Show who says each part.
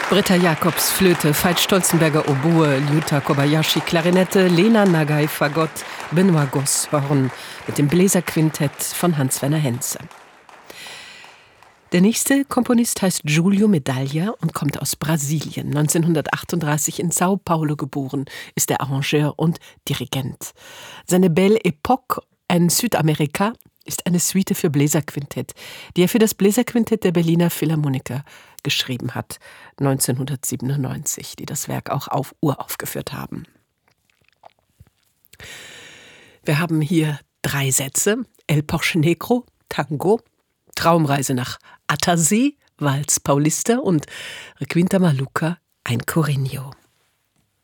Speaker 1: Britta Jacobs Flöte, Veit Stolzenberger Oboe, Lyuta Kobayashi Klarinette, Lena Nagai Fagott, Benoit Goss Horn mit dem Bläserquintett von Hans-Werner Henze. Der nächste Komponist heißt Julio Medaglia und kommt aus Brasilien. 1938 in Sao Paulo geboren, ist er Arrangeur und Dirigent. Seine Belle Époque en Südamerika ist eine Suite für Bläserquintett, die er für das Bläserquintett der Berliner Philharmoniker geschrieben hat, 1997, die das Werk auch uraufgeführt haben. Wir haben hier 3 Sätze: El Porche Negro, Tango, Traumreise nach Attersee, Walz Paulista und Requinta Maluca, ein Corrigno.